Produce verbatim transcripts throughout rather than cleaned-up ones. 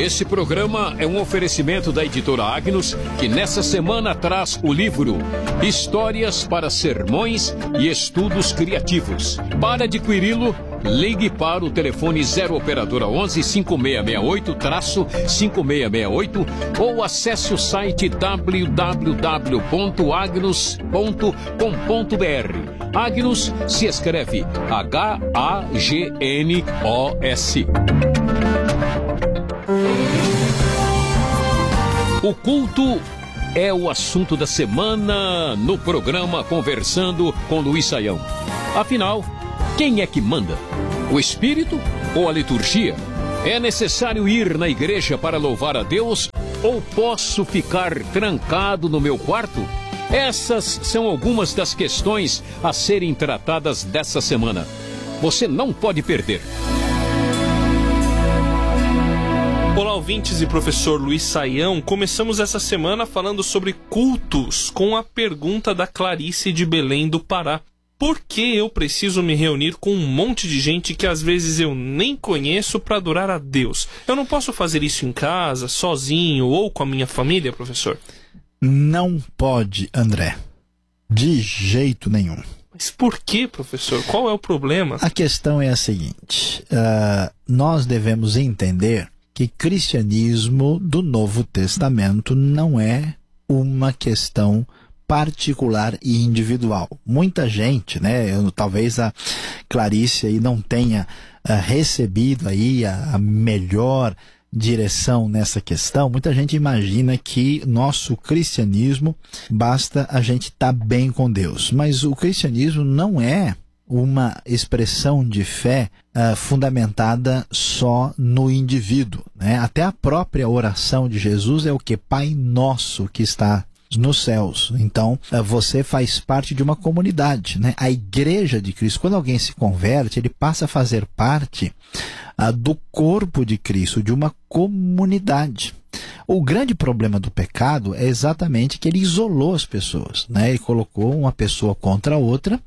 Esse programa é um oferecimento da editora Agnus, que nessa semana traz o livro Histórias para Sermões e Estudos Criativos. Para adquiri-lo, ligue para o telefone zero operadora onze, cinco seis seis oito, cinco seis seis oito ou acesse o site w w w ponto agnus ponto com ponto b r. Agnus se escreve H A G N O S. O culto é o assunto da semana no programa Conversando com Luiz Saião. Afinal, quem é que manda? O Espírito ou a liturgia? É necessário ir na igreja para louvar a Deus ou posso ficar trancado no meu quarto? Essas são algumas das questões a serem tratadas dessa semana. Você não pode perder. Olá, ouvintes e professor Luiz Saião. Começamos essa semana falando sobre cultos com a pergunta da Clarice de Belém do Pará. Por que eu preciso me reunir com um monte de gente que às vezes eu nem conheço para adorar a Deus? Eu não posso fazer isso em casa, sozinho ou com a minha família, professor? Não pode, André. De jeito nenhum. Mas por que, professor? Qual é o problema? A questão é a seguinte. Uh, nós devemos entender que cristianismo do Novo Testamento não é uma questão particular e individual. Muita gente, né, eu, talvez a Clarice aí não tenha uh, recebido aí a, a melhor direção nessa questão. Muita gente imagina que nosso cristianismo basta a gente estar bem com Deus, mas o cristianismo não é uma expressão de fé uh, fundamentada só no indivíduo, né? Até a própria oração de Jesus é o que? Pai nosso que está nos céus. Então, uh, você faz parte de uma comunidade, né? A igreja de Cristo, quando alguém se converte, ele passa a fazer parte uh, do corpo de Cristo, de uma comunidade. O grande problema do pecado é exatamente que ele isolou as pessoas, né? Ele colocou uma pessoa contra a outra.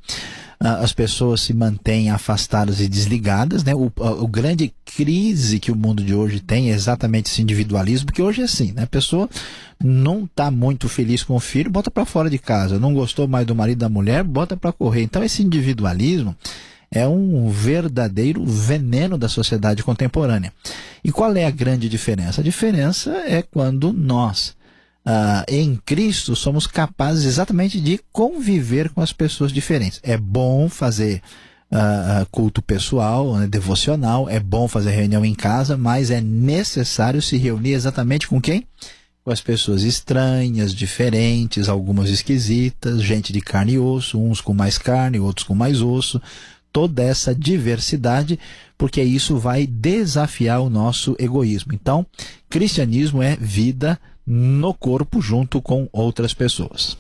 As pessoas se mantêm afastadas e desligadas, né? O, a, o grande crise que o mundo de hoje tem é exatamente esse individualismo, porque hoje é assim, né? A pessoa não está muito feliz com o filho, bota para fora de casa. Não gostou mais do marido da mulher, bota para correr. Então esse individualismo é um verdadeiro veneno da sociedade contemporânea. E qual é a grande diferença? A diferença é quando nós Uh, em Cristo somos capazes exatamente de conviver com as pessoas diferentes. É bom fazer uh, culto pessoal, né, devocional, é bom fazer reunião em casa, mas é necessário se reunir exatamente com quem? Com as pessoas estranhas, diferentes, algumas esquisitas, gente de carne e osso, uns com mais carne, outros com mais osso, toda essa diversidade, porque isso vai desafiar o nosso egoísmo. Então, cristianismo é vida no corpo junto com outras pessoas.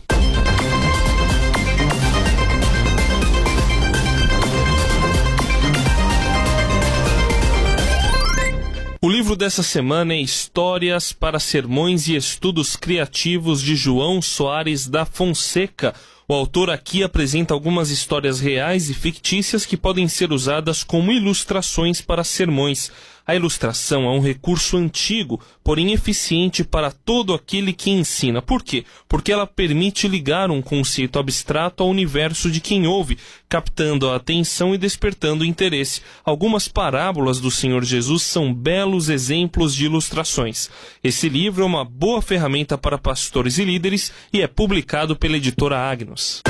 O livro dessa semana é Histórias para Sermões e Estudos Criativos, de João Soares da Fonseca. O autor aqui apresenta algumas histórias reais e fictícias que podem ser usadas como ilustrações para sermões. A ilustração é um recurso antigo, porém eficiente para todo aquele que ensina. Por quê? Porque ela permite ligar um conceito abstrato ao universo de quem ouve, captando a atenção e despertando o interesse. Algumas parábolas do Senhor Jesus são belos exemplos de ilustrações. Esse livro é uma boa ferramenta para pastores e líderes e é publicado pela editora Agnus.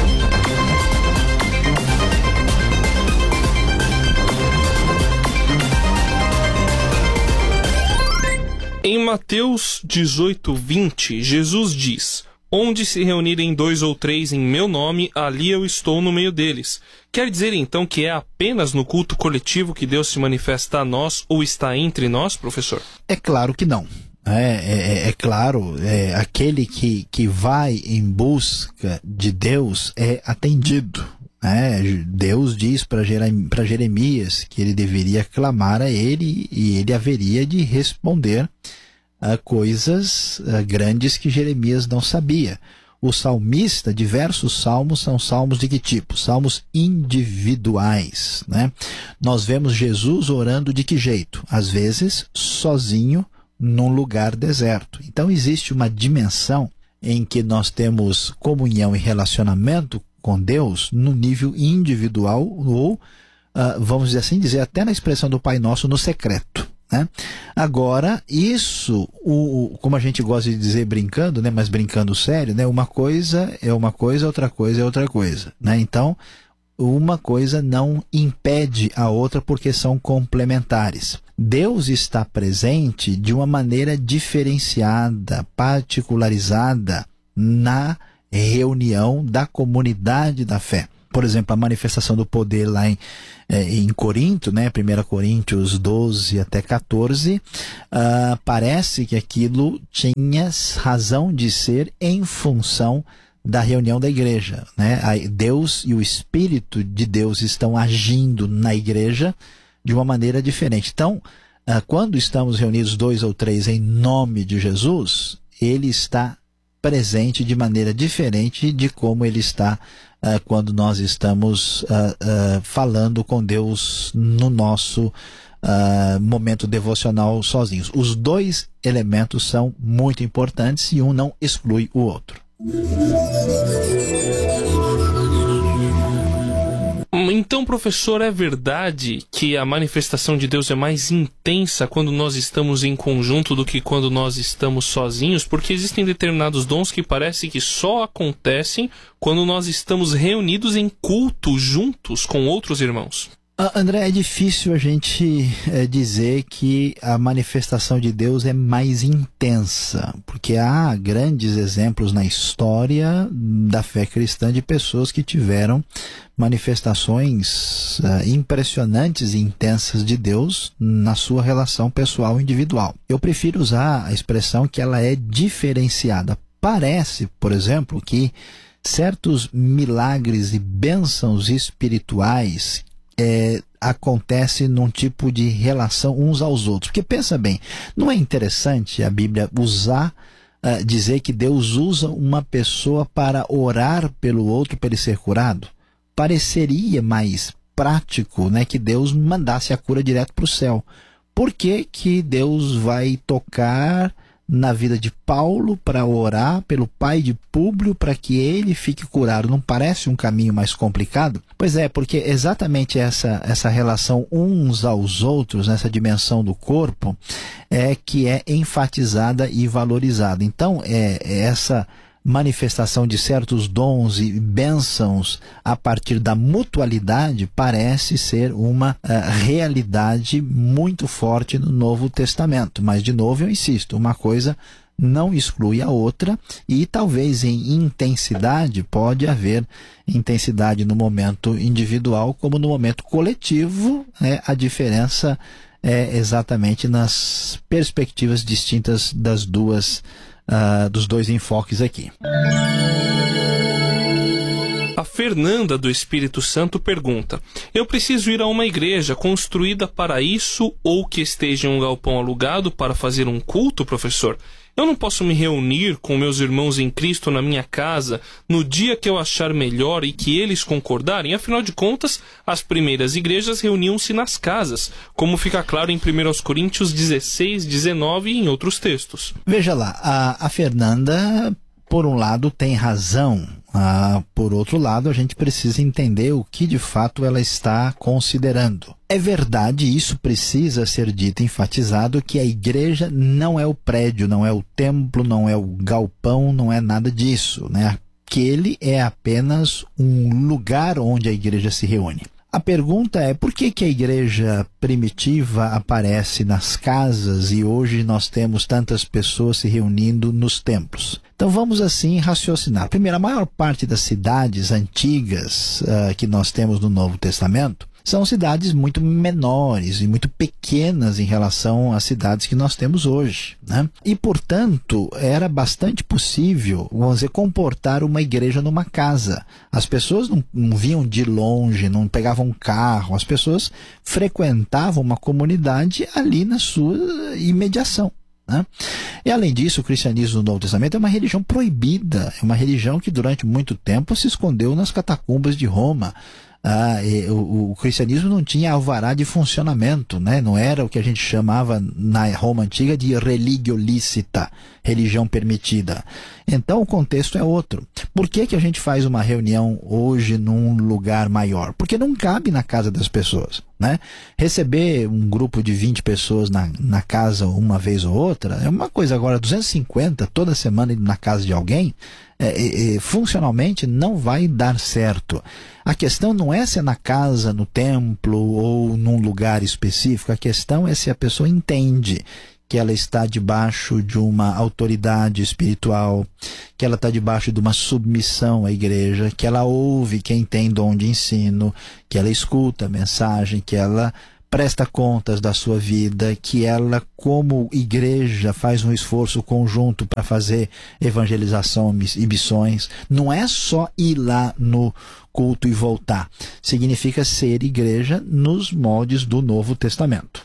Em Mateus dezoito, vinte, Jesus diz: onde se reunirem dois ou três em meu nome, ali eu estou no meio deles. Quer dizer então que é apenas no culto coletivo que Deus se manifesta a nós ou está entre nós, professor? É claro que não. É, é, é claro, é, aquele que, que vai em busca de Deus é atendido. É, Deus diz para Jeremias que ele deveria clamar a ele e ele haveria de responder a coisas a grandes que Jeremias não sabia. O salmista, diversos salmos são salmos de que tipo? Salmos individuais, né? Nós vemos Jesus orando de que jeito? Às vezes sozinho, num lugar deserto. Então existe uma dimensão em que nós temos comunhão e relacionamento com Deus no nível individual ou, uh, vamos assim dizer, até na expressão do Pai Nosso no secreto, né? Agora, isso, o, como a gente gosta de dizer brincando, né, mas brincando sério, né, uma coisa é uma coisa, outra coisa é outra coisa, né? Então, uma coisa não impede a outra porque são complementares. Deus está presente de uma maneira diferenciada, particularizada na reunião da comunidade da fé. Por exemplo, a manifestação do poder lá em, em Corinto, né, primeira Coríntios doze até quatorze, uh, parece que aquilo tinha razão de ser em função da reunião da igreja, né? Deus e o Espírito de Deus estão agindo na igreja de uma maneira diferente. Então, uh, quando estamos reunidos dois ou três em nome de Jesus, ele está presente de maneira diferente de como ele está Uh, quando nós estamos uh, uh, falando com Deus no nosso uh, momento devocional sozinhos. Os dois elementos são muito importantes e um não exclui o outro. Então, professor, é verdade que a manifestação de Deus é mais intensa quando nós estamos em conjunto do que quando nós estamos sozinhos? Porque existem determinados dons que parece que só acontecem quando nós estamos reunidos em culto juntos com outros irmãos. Uh, André, é difícil a gente é, dizer que a manifestação de Deus é mais intensa, porque há grandes exemplos na história da fé cristã de pessoas que tiveram manifestações uh, impressionantes e intensas de Deus na sua relação pessoal individual. Eu prefiro usar a expressão que ela é diferenciada. Parece, por exemplo, que certos milagres e bênçãos espirituais É, acontece num tipo de relação uns aos outros. Porque pensa bem, não é interessante a Bíblia usar, uh, dizer que Deus usa uma pessoa para orar pelo outro para ele ser curado? Pareceria mais prático, né, que Deus mandasse a cura direto para o céu. Por que que Deus vai tocar na vida de Paulo para orar pelo pai de Públio para que ele fique curado? Não parece um caminho mais complicado? Pois é, porque exatamente essa, essa relação uns aos outros, nessa dimensão do corpo, é que é enfatizada e valorizada. Então, é, é essa manifestação de certos dons e bênçãos a partir da mutualidade parece ser uma uh, realidade muito forte no Novo Testamento. Mas, de novo, eu insisto, uma coisa não exclui a outra e talvez em intensidade pode haver intensidade no momento individual como no momento coletivo, né? A diferença é exatamente nas perspectivas distintas das duas Uh, dos dois enfoques aqui. A Fernanda do Espírito Santo pergunta: eu preciso ir a uma igreja construída para isso ou que esteja em um galpão alugado para fazer um culto, professor? Eu não posso me reunir com meus irmãos em Cristo na minha casa no dia que eu achar melhor e que eles concordarem? Afinal de contas, as primeiras igrejas reuniam-se nas casas, como fica claro em primeira Coríntios dezesseis, dezenove e em outros textos. Veja lá, a, a Fernanda, por um lado, tem razão. Ah, por outro lado, a gente precisa entender o que de fato ela está considerando. É verdade, isso precisa ser dito, enfatizado, que a igreja não é o prédio, não é o templo, não é o galpão, não é nada disso, né? Aquele é apenas um lugar onde a igreja se reúne. A pergunta é, por que que a igreja primitiva aparece nas casas e hoje nós temos tantas pessoas se reunindo nos templos? Então vamos assim raciocinar. Primeiro, a maior parte das cidades antigas uh, que nós temos no Novo Testamento são cidades muito menores e muito pequenas em relação às cidades que nós temos hoje, né? E, portanto, era bastante possível, vamos dizer, comportar uma igreja numa casa. As pessoas não, não vinham de longe, não pegavam um carro, as pessoas frequentavam uma comunidade ali na sua imediação, né? E além disso, o cristianismo no Novo Testamento é uma religião proibida, é uma religião que durante muito tempo se escondeu nas catacumbas de Roma. Ah, e, o, o cristianismo não tinha alvará de funcionamento, né? Não era o que a gente chamava na Roma Antiga de religio licita, religião permitida. Então o contexto é outro. Por que que a gente faz uma reunião hoje num lugar maior? Porque não cabe na casa das pessoas, né? Receber um grupo de vinte pessoas na, na casa uma vez ou outra é uma coisa. Agora duzentos e cinquenta toda semana na casa de alguém, é, é, funcionalmente não vai dar certo. A questão não é se é na casa, no templo ou num lugar específico. A questão é se a pessoa entende que ela está debaixo de uma autoridade espiritual, que ela está debaixo de uma submissão à igreja, que ela ouve quem tem dom de ensino, que ela escuta a mensagem, que ela presta contas da sua vida, que ela, como igreja, faz um esforço conjunto para fazer evangelização e missões. Não é só ir lá no culto e voltar. Significa ser igreja nos moldes do Novo Testamento.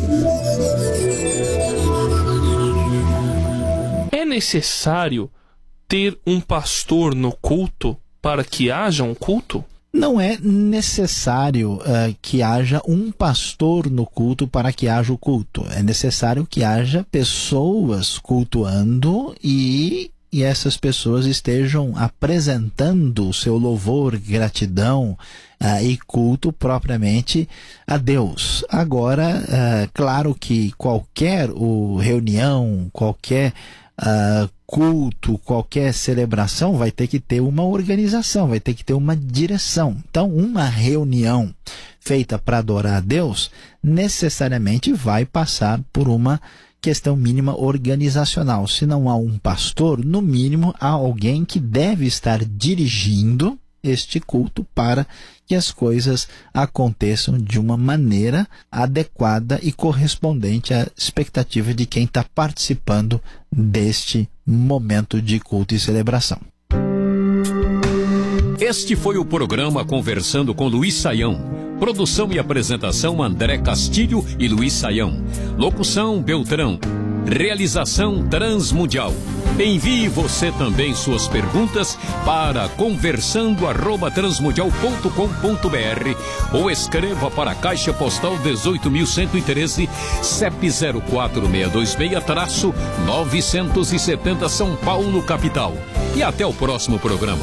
É necessário ter um pastor no culto para que haja um culto? Não é necessário uh, que haja um pastor no culto para que haja o culto. É necessário que haja pessoas cultuando e, e essas pessoas estejam apresentando o seu louvor, gratidão uh, e culto propriamente a Deus. Agora, uh, claro que qualquer uh, reunião, qualquer uh, culto, qualquer celebração vai ter que ter uma organização, vai ter que ter uma direção. Então, uma reunião feita para adorar a Deus necessariamente vai passar por uma questão mínima organizacional. Se não há um pastor, no mínimo há alguém que deve estar dirigindo este culto para que as coisas aconteçam de uma maneira adequada e correspondente à expectativa de quem está participando deste momento de culto e celebração. Este foi o programa Conversando com Luiz Saião. Produção e apresentação André Castilho e Luiz Saião. Locução Beltrão. Realização Transmundial. Envie você também suas perguntas para conversando arroba transmundial ponto com ponto br ou escreva para a Caixa Postal dezoito mil cento e treze, C E P zero quatro seis dois seis novecentos e setenta São Paulo, capital. E até o próximo programa.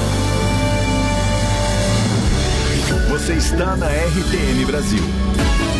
Você está na R T M Brasil.